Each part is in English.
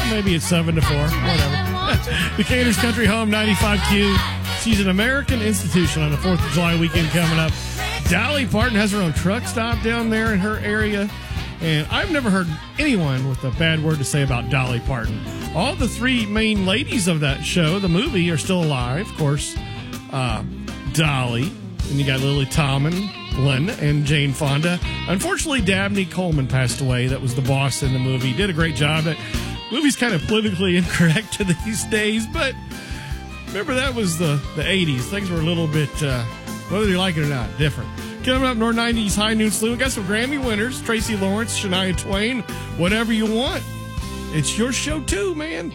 maybe it's 7 to 4, whatever. Decatur's Country Home 95Q. She's an American institution on the 4th of July weekend coming up. Dolly Parton has her own truck stop down there in her area. And I've never heard anyone with a bad word to say about Dolly Parton. All the three main ladies of that show, the movie, are still alive. Of course, Dolly. And you got Lily Tomlin and Jane Fonda. Unfortunately, Dabney Coleman passed away. That was the boss in the movie. Did a great job. That movie's kind of politically incorrect to these days, but remember that was the 80s. Things were a little bit, whether you like it or not, different. Coming up, North 90s High Noon Saloon. We got some Grammy winners, Tracy Lawrence, Shania Twain, whatever you want. It's your show too, man.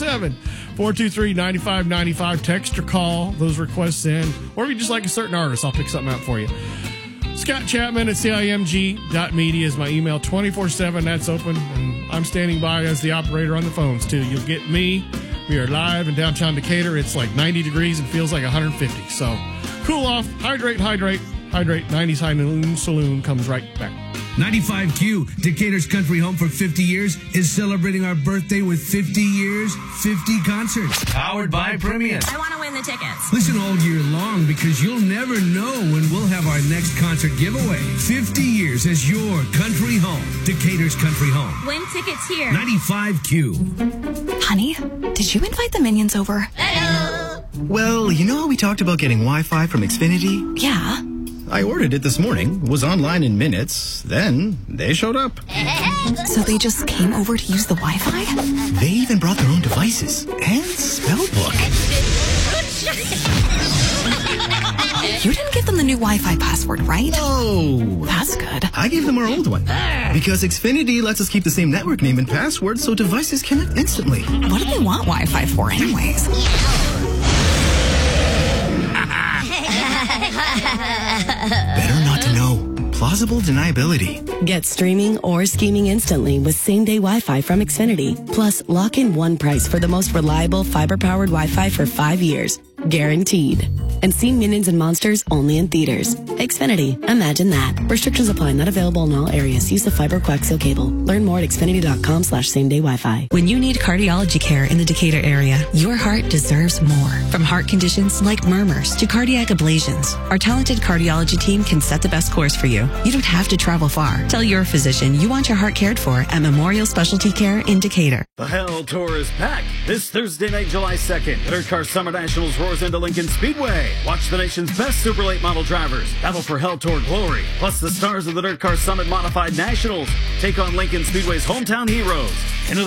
217-423-9595. Text or call those requests in. Or if you just like a certain artist, I'll pick something out for you. Scott Chapman at CIMG.media is my email 24/7. That's open. And I'm standing by as the operator on the phones too. You'll get me. We are live in downtown Decatur. It's like 90 degrees and feels like 150. So cool off, hydrate. 90s High Noon Saloon comes right back. 95Q, Decatur's Country Home for 50 years, is celebrating our birthday with 50 years, 50 concerts. Powered by Premium. I want to win the tickets. Listen all year long because you'll never know when we'll have our next concert giveaway. 50 years as your country home. Decatur's Country Home. Win tickets here. 95Q. Honey, did you invite the minions over? Hello. Well, you know how we talked about getting Wi-Fi from Xfinity? Yeah. I ordered it this morning, was online in minutes, then they showed up. So they just came over to use the Wi-Fi? They even brought their own devices and spell book. You didn't give them the new Wi-Fi password, right? No. That's good. I gave them our old one. Because Xfinity lets us keep the same network name and password so devices connect instantly. What do they want Wi-Fi for anyways? Better not to know. Plausible deniability. Get streaming or scheming instantly with same-day Wi-Fi from Xfinity. Plus, lock in one price for the most reliable fiber-powered Wi-Fi for 5 years. Guaranteed. And see Minions and Monsters only in theaters. Xfinity. Imagine that. Restrictions apply. Not available in all areas. Use of fiber coaxial cable. Learn more at xfinity.com/same-day Wi-Fi. When you need cardiology care in the Decatur area, your heart deserves more. From heart conditions like murmurs to cardiac ablations, our talented cardiology team can set the best course for you. You don't have to travel far. Tell your physician you want your heart cared for at Memorial Specialty Care in Decatur. The Hell Tour is back this Thursday night, July 2nd. Dirt Car Summer Nationals roars into Lincoln Speedway. Watch the nation's best Super Late model drivers battle for Hell Tour glory. Plus the stars of the Dirt Car Summit Modified Nationals take on Lincoln Speedway's hometown heroes.